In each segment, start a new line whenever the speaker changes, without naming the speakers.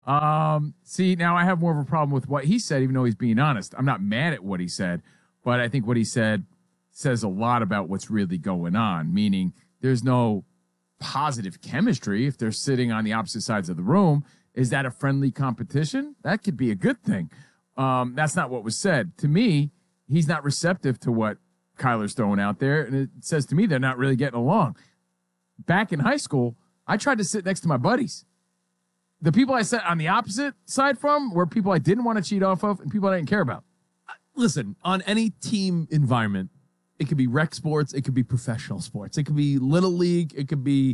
See, now I have more of a problem with what he said, even though he's being honest. I'm not mad at what he said, but I think what he said says a lot about what's really going on, meaning there's no positive chemistry if they're sitting on the opposite sides of the room. Is that a friendly competition? That could be a good thing. That's not what was said. To me, he's not receptive to what Kyler's throwing out there, and it says to me they're not really getting along. Back in high school, I tried to sit next to my buddies. The people I sat on the opposite side from were people I didn't want to cheat off of and people I didn't care about.
Listen, on any team environment, it could be rec sports, it could be professional sports, it could be little league, it could be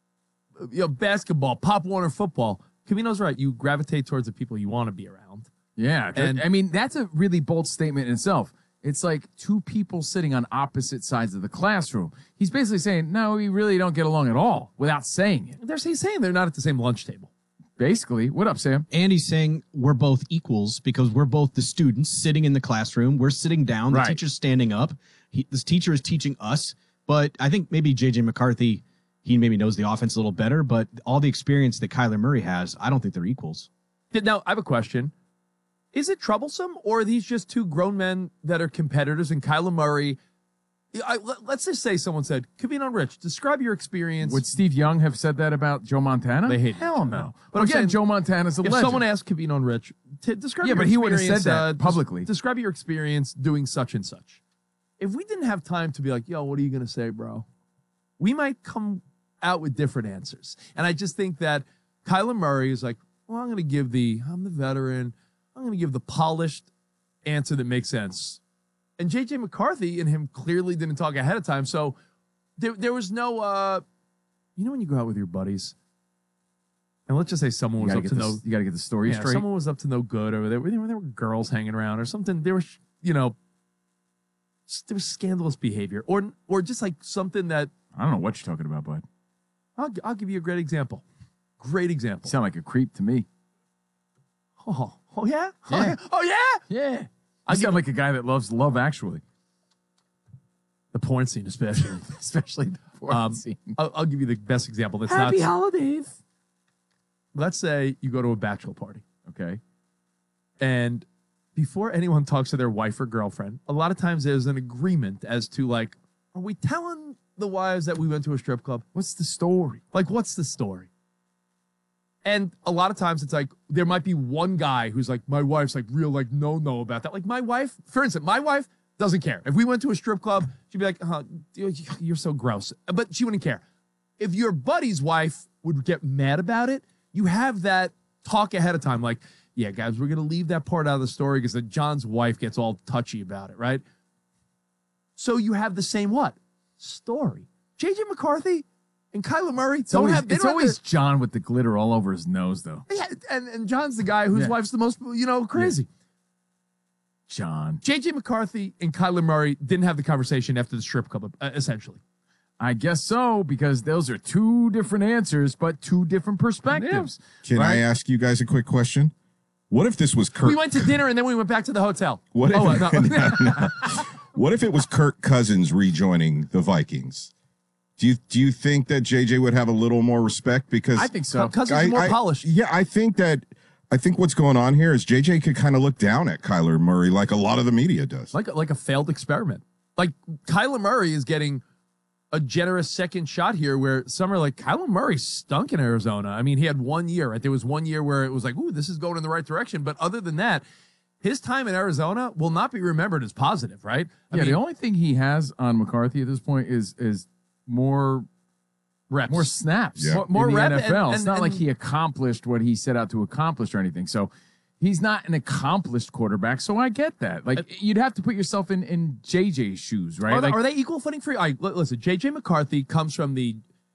basketball, Pop Warner football. Covino's right. You gravitate towards the people you want to be around.
Yeah. And I mean, that's a really bold statement in itself. It's like two people sitting on opposite sides of the classroom. He's basically saying, no, we really don't get along at all without saying it.
He's saying they're not at the same lunch table.
Basically. What up, Sam?
And he's saying we're both equals because we're both the students sitting in the classroom. We're sitting down. The teacher's standing up. This teacher is teaching us. But I think maybe J.J. McCarthy, he maybe knows the offense a little better. But all the experience that Kyler Murray has, I don't think they're equals.
Now, I have a question. Is it troublesome, or are these just two grown men that are competitors? And Kyler Murray, let's just say someone said, Covino and Rich, describe your experience.
Would Steve Young have said that about Joe Montana?
They hate
Hell no.
But
again,
saying,
Joe Montana's a legend.
If someone asked Covino and Rich, describe your experience.
Yeah, but he would have said that publicly.
Describe your experience doing such and such. If we didn't have time to be like, yo, what are you going to say, bro? We might come out with different answers. And I just think that Kyler Murray is like, well, I'm the veteran. I'm going to give the polished answer that makes sense. And J.J. McCarthy and him clearly didn't talk ahead of time. So there was no, when you go out with your buddies, and let's just say someone was up to no.
You got to get the story straight.
Someone was up to no good over there. There were girls hanging around or something. There was, there was scandalous behavior or just like something that.
I don't know what you're talking about, bud.
I'll give you a great example. Great example.
You sound like a creep to me.
Oh yeah?
Yeah.
Oh yeah?
Yeah. I sound like a guy that loves Love Actually.
The porn scene, especially.
Especially the porn scene.
I'll give you the best example. That's
Happy holidays.
Let's say you go to a bachelor party.
Okay.
And before anyone talks to their wife or girlfriend, a lot of times there's an agreement as to like, are we telling the wives that we went to a strip club?
What's the story?
Like, what's the story? And a lot of times it's like, there might be one guy who's like, my wife's like real, like, no about that. Like my wife, for instance, my wife doesn't care. If we went to a strip club, she'd be like, you're so gross. But she wouldn't care. If your buddy's wife would get mad about it, you have that talk ahead of time. Like, yeah, guys, we're going to leave that part out of the story because then John's wife gets all touchy about it, right? So you have the same what? Story. J.J. McCarthy and Kyler Murray
it's always John with the glitter all over his nose, though.
Yeah, and John's the guy whose wife's the most, crazy.
Yeah. John.
J.J. McCarthy and Kyler Murray didn't have the conversation after the strip club, essentially.
I guess so, because those are two different answers, but two different perspectives.
Yeah. Can I ask you guys a quick question? What if this was Kirk?
We went to dinner and then we went back to the hotel.
What if it was Kirk Cousins rejoining the Vikings? Do you think that JJ would have a little more respect? Because
I think so.
Cousins is more polished.
Yeah, I think what's going on here is JJ could kind of look down at Kyler Murray like a lot of the media does.
Like a failed experiment. Like Kyler Murray is getting a generous second shot here where some are like, Kyler Murray stunk in Arizona. I mean, he had 1 year, right? There was 1 year where it was like, ooh, this is going in the right direction. But other than that, his time in Arizona will not be remembered as positive, right?
I mean, the only thing he has on McCarthy at this point is more
reps,
more snaps,
more
in the
rep
NFL. It's not like he accomplished what he set out to accomplish or anything. So he's not an accomplished quarterback. So I get that. Like you'd have to put yourself in JJ's shoes, right?
Are they equal footing for you? Listen, JJ McCarthy comes from the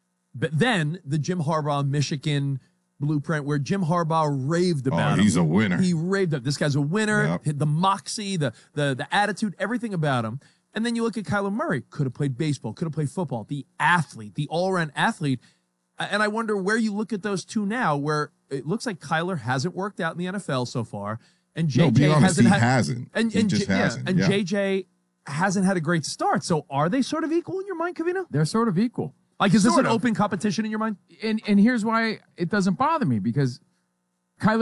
Jim Harbaugh Michigan blueprint where Jim Harbaugh raved about him.
He's a winner.
He raved up. This guy's a winner. Yep. The moxie, the attitude, everything about him. And then you look at Kyler Murray, could have played baseball, could have played football, the athlete, the all-around athlete. And I wonder where you look at those two now, where it looks like Kyler hasn't worked out in the NFL so far, and JJ
hasn't. And
JJ hasn't had a great start. So are they sort of equal in your mind, Covino?
They're sort of equal.
Like, is this an open competition in your mind?
And here's why it doesn't bother me, because